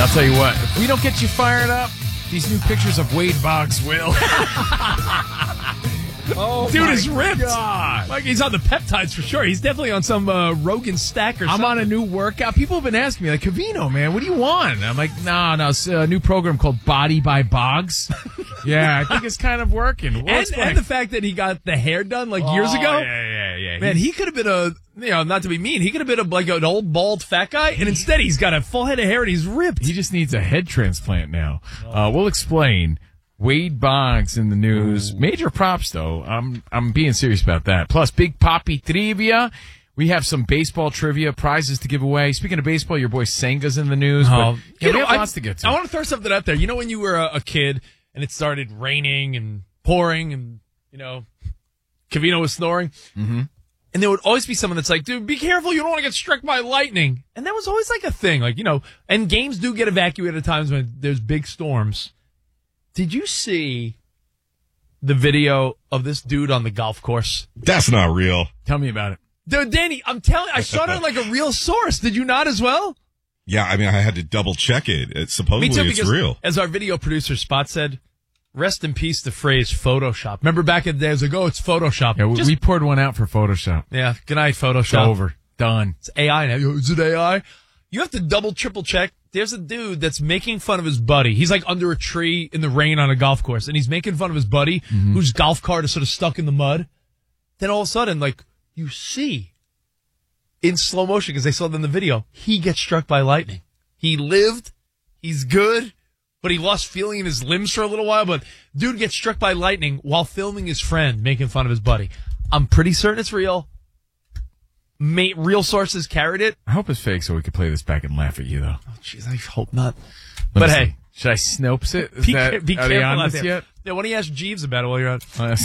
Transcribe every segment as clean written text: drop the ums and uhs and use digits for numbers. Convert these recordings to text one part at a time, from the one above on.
I'll tell you what, if we don't get you fired up, these new pictures of Wade Boggs will. Oh, dude is ripped. God. Like he's on the peptides for sure. He's definitely on some Rogan stack or something. I'm on a new workout. People have been asking me, like, Covino, man, what do you want? I'm like, no, it's a new program called Body by Boggs. Yeah, I think it's kind of working. And the fact that he got the hair done like years ago. Yeah. Man, he could have been not to be mean, he could have been like an old bald fat guy, and instead he's got a full head of hair and he's ripped. He just needs a head transplant now. We'll explain. Wade Boggs in the news. Major props, though. I'm being serious about that. Plus, Big Papi trivia. We have some baseball trivia prizes to give away. Speaking of baseball, your boy Senga's in the news. But, we have lots to get to. I want to throw something out there. You know when you were a kid and it started raining and pouring and, Covino was snoring? Mm-hmm. And there would always be someone that's like, dude, be careful. You don't want to get struck by lightning. And that was always like a thing. Like, and games do get evacuated at times when there's big storms. Did you see the video of this dude on the golf course? That's not real. Tell me about it. Dude, Danny, I'm telling you, I saw it on like a real source. Did you not as well? Yeah, I mean, I had to double check it. Supposedly it's real. As our video producer Spot said, rest in peace the phrase Photoshop. Remember back in the day, I was like, oh, it's Photoshop. Yeah, we poured one out for Photoshop. Yeah, good night, Photoshop. It's over. Done. It's AI now. Is it AI? You have to double, triple check. There's a dude that's making fun of his buddy. He's like under a tree in the rain on a golf course, and he's making fun of his buddy whose golf cart is sort of stuck in the mud. Then all of a sudden, like, you see in slow motion, because they saw it in the video, he gets struck by lightning. He lived. He's good. But he lost feeling in his limbs for a little while. But dude gets struck by lightning while filming his friend making fun of his buddy. I'm pretty certain it's real. Real sources carried it. I hope it's fake so we can play this back and laugh at you, though. Oh, jeez, I hope not. But hey. Should I Snopes it? Be careful out there. Yet? Yeah, why don't you ask Jeeves about it while you're out?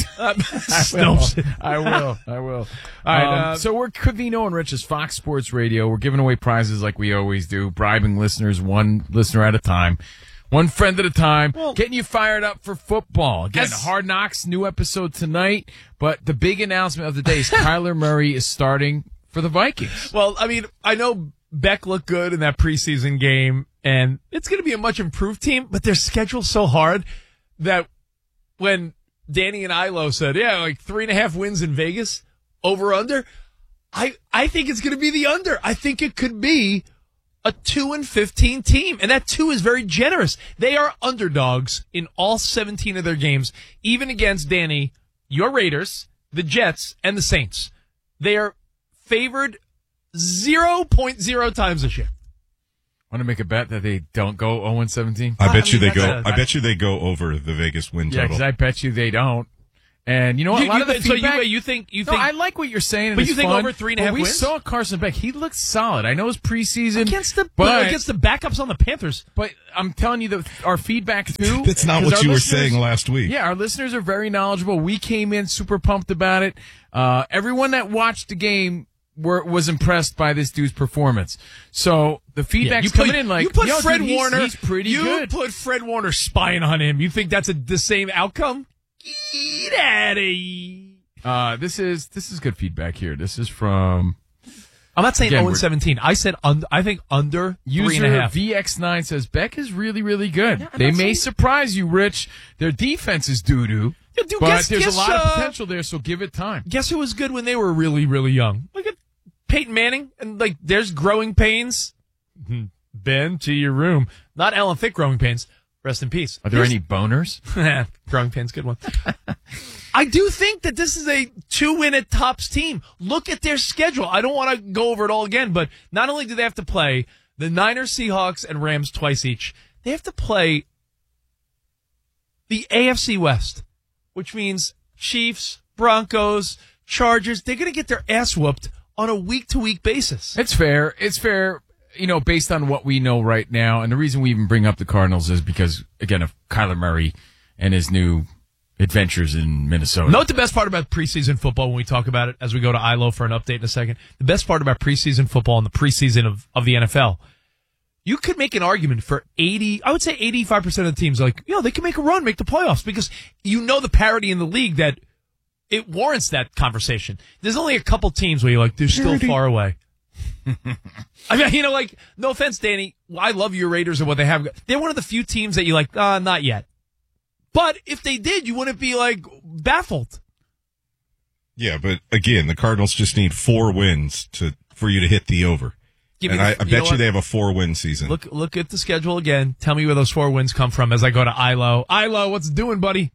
Snopes it. I will. All right, so we're Covino and Rich's Fox Sports Radio. We're giving away prizes like we always do, bribing listeners one listener at a time. One friend at a time, getting you fired up for football. Again, Hard Knocks, new episode tonight. But the big announcement of the day is Kyler Murray is starting for the Vikings. Well, I mean, I know Beck looked good in that preseason game, and it's going to be a much improved team, but their schedule's so hard that when Danny and Ilo said, like 3.5 wins in Vegas, over under, I think it's going to be the under. I think it could be a 2-15 team, and that 2 is very generous. They are underdogs in all 17 of their games, even against, Danny, your Raiders, the Jets, and the Saints. They are favored 0.0 times this year. Want to make a bet that they don't go 0-17? I bet you they go over the Vegas win total. Yeah, because I bet you they don't. And you know what? A lot of the feedback. So you think? No, I like what you're saying. But you think fun, over 3.5 wins? We saw Carson Beck. He looked solid. I know it's preseason against the backups on the Panthers. But I'm telling you that our feedback too. That's not what you were saying last week. Yeah, our listeners are very knowledgeable. We came in super pumped about it. Everyone that watched the game was impressed by this dude's performance. So the feedback's coming in like, you put Fred Warner. He's pretty good. You put Fred Warner spying on him. You think that's the same outcome? Get out of here. This is good feedback here. This is from. I'm not saying 0-17. I said I think under 3.5. VX9 says Beck is really, really good. They may surprise you, Rich. Their defense is doo-doo. Yeah, dude, but there's a lot of potential there, so give it time. Guess who was good when they were really, really young? Look at Peyton Manning, and like there's growing pains. Ben, to your room. Not Alan Thicke growing pains. Rest in peace. Are there any boners? Growing pains, good one. I do think that this is a 2-win at tops team. Look at their schedule. I don't want to go over it all again, but not only do they have to play the Niners, Seahawks, and Rams twice each, they have to play the AFC West, which means Chiefs, Broncos, Chargers. They're going to get their ass whooped on a week-to-week basis. It's fair. It's fair. Based on what we know right now, and the reason we even bring up the Cardinals is because, again, of Kyler Murray and his new adventures in Minnesota. Know what the best part about preseason football when we talk about it as we go to ILO for an update in a second? The best part about preseason football and the preseason of the NFL, you could make an argument for 85% of the teams, like, they can make a run, make the playoffs, because the parity in the league that it warrants that conversation. There's only a couple teams where you're like, they're still far away. I mean, no offense, Danny. I love your Raiders and what they have. They're one of the few teams that you like, not yet. But if they did, you wouldn't be, baffled. Yeah, but again, the Cardinals just need 4 wins for you to hit the over. I bet you they have a 4-win season. Look at the schedule again. Tell me where those 4 wins come from as I go to Ilo. Ilo, what's it doing, buddy?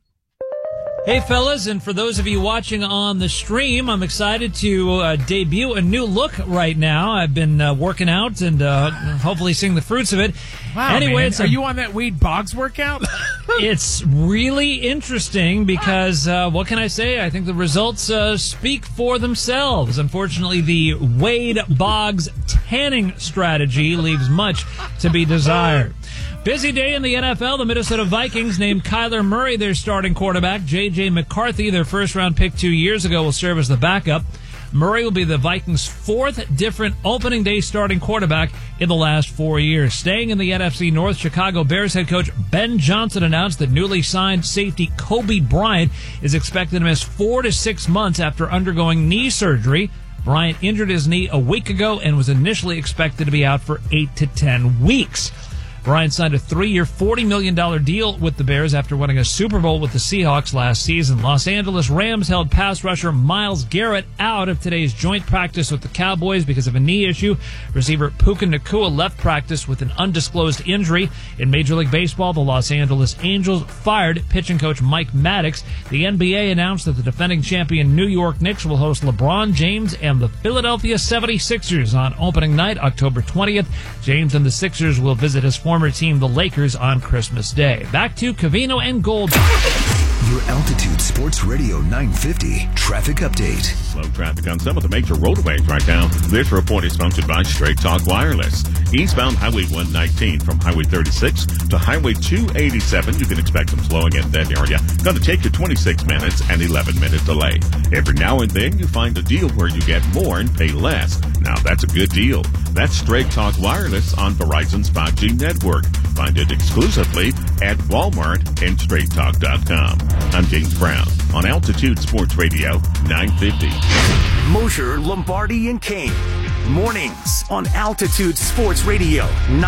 Hey, fellas, and for those of you watching on the stream, I'm excited to debut a new look right now. I've been working out and hopefully seeing the fruits of it. Wow, anyway, are you on that Wade Boggs workout? It's really interesting because, what can I say? I think the results speak for themselves. Unfortunately, the Wade Boggs tanning strategy leaves much to be desired. Busy day in the NFL. The Minnesota Vikings named Kyler Murray their starting quarterback. J.J. McCarthy, their first-round pick 2 years ago, will serve as the backup. Murray will be the Vikings' 4th different opening day starting quarterback in the last 4 years. Staying in the NFC North, Chicago Bears head coach Ben Johnson announced that newly signed safety Kobe Bryant is expected to miss 4 to 6 months after undergoing knee surgery. Bryant injured his knee a week ago and was initially expected to be out for 8 to 10 weeks. Bryant signed a 3-year, $40 million deal with the Bears after winning a Super Bowl with the Seahawks last season. Los Angeles Rams held pass rusher Myles Garrett out of today's joint practice with the Cowboys because of a knee issue. Receiver Puka Nacua left practice with an undisclosed injury. In Major League Baseball, the Los Angeles Angels fired pitching coach Mike Maddox. The NBA announced that the defending champion New York Knicks will host LeBron James and the Philadelphia 76ers on opening night, October 20th. James and the Sixers will visit his former team, the Lakers, on Christmas Day. Back to Covino and Gold. Your Altitude Sports Radio 950 traffic update. Slow traffic on some of the major roadways right now. This report is sponsored by Straight Talk Wireless. Eastbound Highway 119 from Highway 36 to Highway 287. You can expect some slowing in that area. Going to take you 26 minutes and 11-minute delay. Every now and then you find a deal where you get more and pay less. Now that's a good deal. That's Straight Talk Wireless on Verizon's 5G network. Find it exclusively at Walmart and StraightTalk.com. I'm James Brown on Altitude Sports Radio 950. Mosher, Lombardi, and Kane. Mornings on Altitude Sports Radio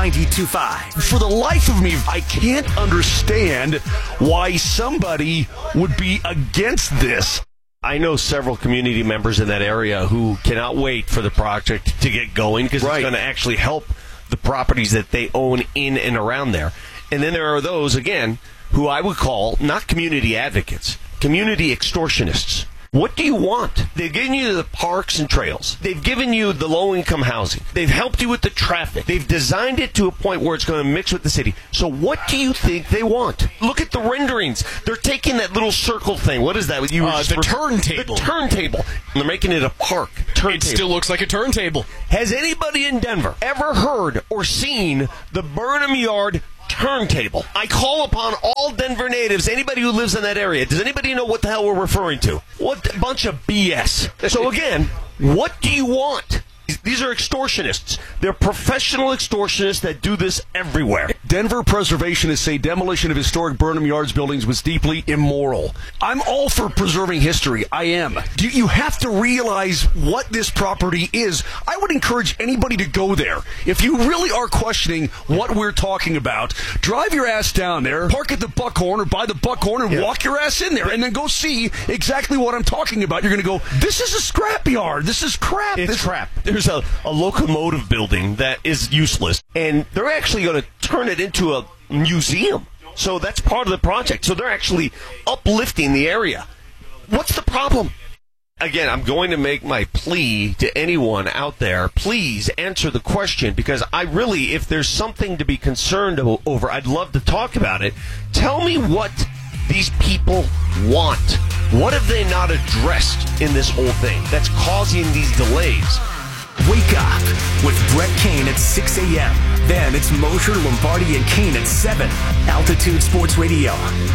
92.5. For the life of me, I can't understand why somebody would be against this. I know several community members in that area who cannot wait for the project to get going because it's going to actually help the properties that they own in and around there. And then there are those, again, who I would call not community advocates, community extortionists. What do you want? They've given you the parks and trails. They've given you the low-income housing. They've helped you with the traffic. They've designed it to a point where it's going to mix with the city. So what do you think they want? Look at the renderings. They're taking that little circle thing. What is that? The turntable. The turntable. And they're making it a park. It still looks like a turntable. Has anybody in Denver ever heard or seen the Burnham Yard turntable? I call upon all Denver natives, anybody who lives in that area. Does anybody know what the hell we're referring to? What a bunch of BS. So again, what do you want? These are extortionists. They're professional extortionists that do this everywhere. Denver preservationists say demolition of historic Burnham Yards buildings was deeply immoral. I'm all for preserving history. I am. You have to realize what this property is. I would encourage anybody to go there. If you really are questioning what we're talking about, drive your ass down there, park at the Buckhorn or by the Buckhorn and walk your ass in there and then go see exactly what I'm talking about. You're going to go, this is a scrapyard. This is crap. It's crap. There's a locomotive building that is useless, and they're actually going to turn it into a museum. So that's part of the project. So they're actually uplifting the area. What's the problem? Again, I'm going to make my plea to anyone out there. Please answer the question, because I really, if there's something to be concerned over, I'd love to talk about it. Tell me what these people want. What have they not addressed in this whole thing that's causing these delays? Wake up with Brett Kane at 6 a.m. Then it's Mosher, Lombardi, and Kane at 7. Altitude Sports Radio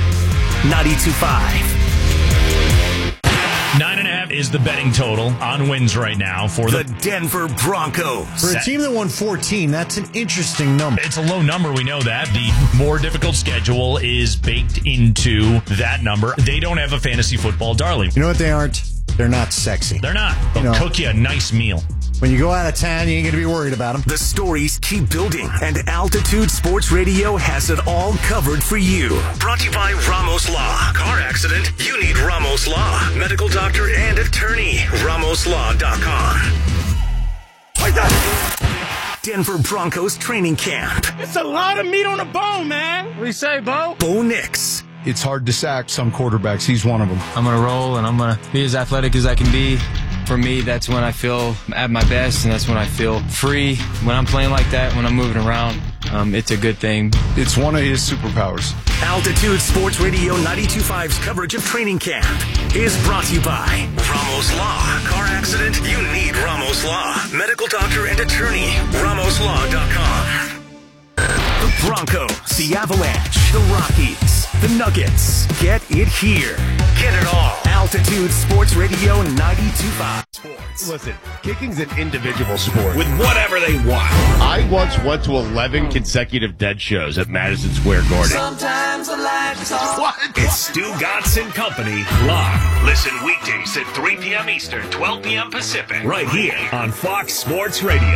92.5. 9.5 is the betting total on wins right now for the Denver Broncos. For a team that won 14, that's an interesting number. It's a low number, we know that. The more difficult schedule is baked into that number. They don't have a fantasy football darling. You know what they aren't? They're not sexy. They're not. They'll cook you a nice meal. When you go out of town, you ain't going to be worried about them. The stories keep building, and Altitude Sports Radio has it all covered for you. Brought to you by Ramos Law. Car accident? You need Ramos Law. Medical doctor and attorney. RamosLaw.com. Denver Broncos training camp. It's a lot of meat on the bone, man. What do you say, Bo? Bo Nix. It's hard to sack some quarterbacks. He's one of them. I'm going to roll, and I'm going to be as athletic as I can be. For me, that's when I feel at my best, and that's when I feel free. When I'm playing like that, when I'm moving around, it's a good thing. It's one of his superpowers. Altitude Sports Radio 92.5's coverage of training camp is brought to you by Ramos Law. Car accident? You need Ramos Law. Medical doctor and attorney. RamosLaw.com. The Broncos, the Avalanche, the Rockies, the Nuggets. Get it here. Get it all. Altitude Sports Radio 92.5 Sports. Listen, kicking's an individual sport with whatever they want. I once went to 11 consecutive dead shows at Madison Square Garden. Sometimes I like to talk. What? It's Stu Gatz and Company live. Listen weekdays at 3 p.m. Eastern, 12 p.m. Pacific. Right here on Fox Sports Radio.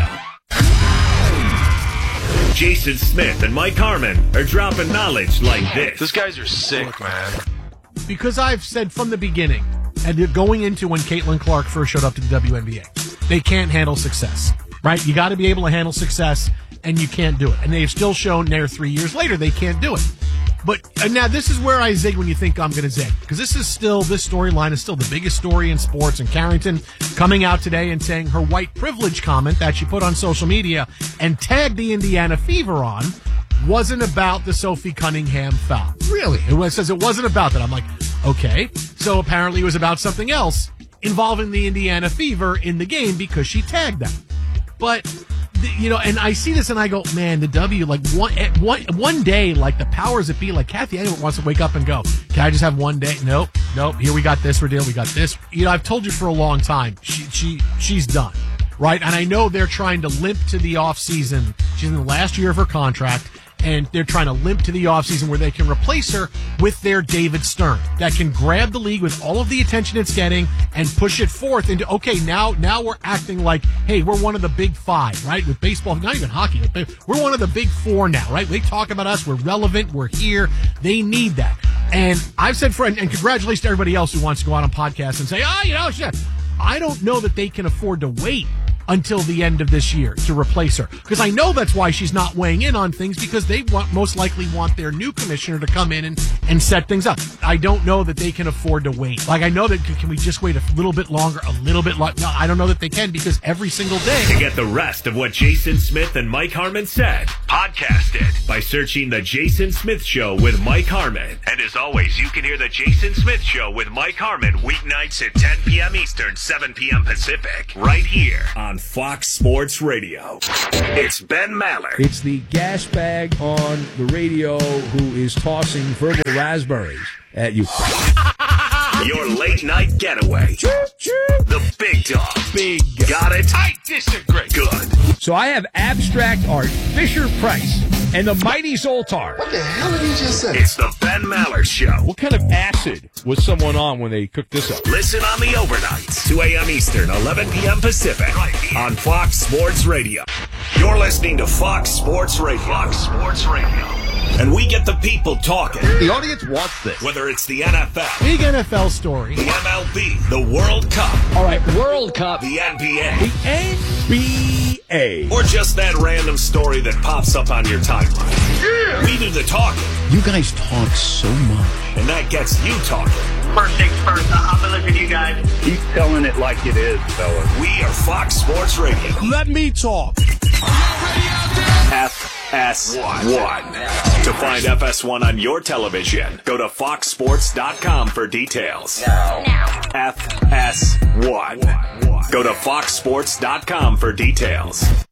Jason Smith and Mike Harmon are dropping knowledge like this. These guys are sick, man. Because I've said from the beginning, and going into when Caitlin Clark first showed up to the WNBA, they can't handle success, right? You got to be able to handle success, and you can't do it. And they've still shown there 3 years later they can't do it. But now this is where I zig when you think I'm going to zig. Because this storyline is still the biggest story in sports. And Carrington coming out today and saying her white privilege comment that she put on social media and tagged the Indiana Fever on wasn't about the Sophie Cunningham foul. Really? It says it wasn't about that. I'm like, okay. So apparently it was about something else involving the Indiana Fever in the game because she tagged them. But, and I see this and I go, man, the W, like one day, like the powers that be, like Kathy Engel wants to wake up and go, can I just have one day? Nope. Here we got this deal. We got this. I've told you for a long time, she's done. Right? And I know they're trying to limp to the off season. She's in the last year of her contract. And they're trying to limp to the offseason where they can replace her with their David Stern that can grab the league with all of the attention it's getting and push it forth into, okay, now we're acting like, hey, we're one of the big five, right? With baseball, not even hockey. We're one of the big four now, right? They talk about us. We're relevant. We're here. They need that. And I've said, and congratulations to everybody else who wants to go out on podcasts and say, I don't know that they can afford to wait until the end of this year to replace her. Because I know that's why she's not weighing in on things, because they most likely want their new commissioner to come in and set things up. I don't know that they can afford to wait. Like, I know that, can we just wait a little bit longer, No, I don't know that they can, because every single day. To get the rest of what Jason Smith and Mike Harmon said, podcast it by searching The Jason Smith Show with Mike Harmon. And as always, you can hear The Jason Smith Show with Mike Harmon weeknights at 10 p.m. Eastern, 7 p.m. Pacific, right here on Fox Sports Radio. It's Ben Maller. It's the gas bag on the radio who is tossing verbal raspberries at you. Your late night getaway. The big dog. Big. Got it? I disagree. Good. So I have abstract art, Fisher Price, and the mighty Zoltar. What the hell did he just say? It's the Ben Maller Show. What kind of acid was someone on when they cooked this up? Listen on the overnights, 2 a.m. Eastern, 11 p.m. Pacific, on Fox Sports Radio. You're listening to Fox Sports Radio. Fox Sports Radio. And we get the people talking. The audience wants this. Whether it's the NFL. Big NFL story. The MLB. The World Cup. All right, World Cup. The NBA. The NBA. Or just that random story that pops up on your timeline. Yeah! We do the talking. You guys talk so much. And that gets you talking. First things first, I've been listening to you guys. Keep telling it like it is, fellas. We are Fox Sports Radio. Let me talk. FS1. To find FS1 on your television, go to foxsports.com for details. Now. FS1. Go to foxsports.com for details.